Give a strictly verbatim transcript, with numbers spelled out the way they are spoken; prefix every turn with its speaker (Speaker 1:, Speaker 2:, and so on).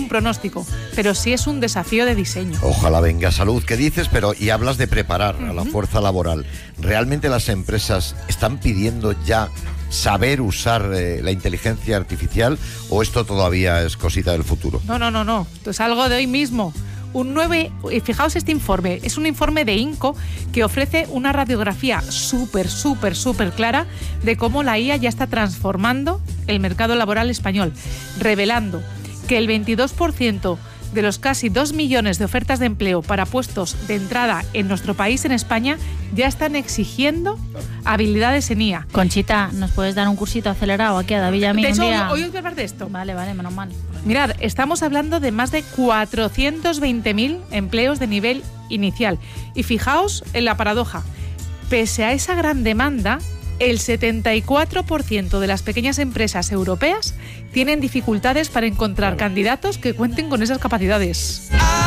Speaker 1: pronóstico, pero sí es un desafío de diseño.
Speaker 2: Ojalá venga salud, ¿qué dices? Pero y hablas de preparar uh-huh. a la fuerza laboral. ¿Realmente las empresas están pidiendo ya saber usar eh, la inteligencia artificial o esto todavía es cosita del futuro?
Speaker 1: No, no, no, no. Esto es algo de hoy mismo. Un nueve, fijaos este informe, es un informe de INCO que ofrece una radiografía súper, súper, súper clara de cómo la I A ya está transformando el mercado laboral español, revelando que el veintidós por ciento de los casi dos millones de ofertas de empleo para puestos de entrada en nuestro país, en España, ya están exigiendo habilidades en I A.
Speaker 3: Conchita, ¿nos puedes dar un cursito acelerado aquí a David y a mí
Speaker 1: de hecho,
Speaker 3: un día?
Speaker 1: Hoy os voy a hablar de esto.
Speaker 3: Vale, vale, menos mal.
Speaker 1: Mirad, estamos hablando de más de cuatrocientos veinte mil empleos de nivel inicial. Y fijaos en la paradoja. Pese a esa gran demanda, el setenta y cuatro por ciento de las pequeñas empresas europeas tienen dificultades para encontrar candidatos que cuenten con esas capacidades.